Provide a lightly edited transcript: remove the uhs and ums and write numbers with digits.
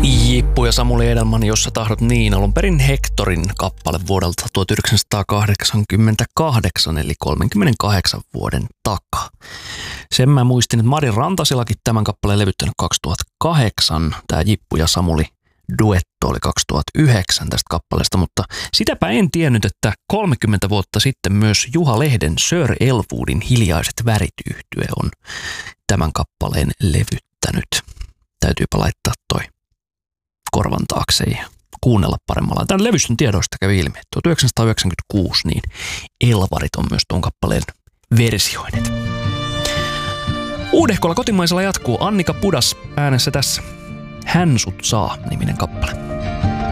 Jippu ja Samuli Edelman, Jos sä tahdot niin, alun perin Hectorin kappale vuodelta 1988, eli 38 vuoden takaa. Sen mä muistin, että Mari Rantasilakin tämän kappaleen levyttänyt 2008. Tämä Jippu ja Samuli duetto oli 2009 tästä kappaleesta, mutta sitäpä en tiennyt, että 30 vuotta sitten myös Juha Lehden Sir Elwoodin Hiljaiset värit -yhtye on tämän kappaleen levyttänyt. Täytyypä laittaa toi korvan taakse ja kuunnella paremmalla. Tämän levystön tiedoista kävi ilmi, että 1996 niin Elvarit on myös tuon kappaleen versioineet. Uudehkolla kotimaisella jatkuu Annika Pudas äänessä tässä. Hän sut saa -niminen kappale.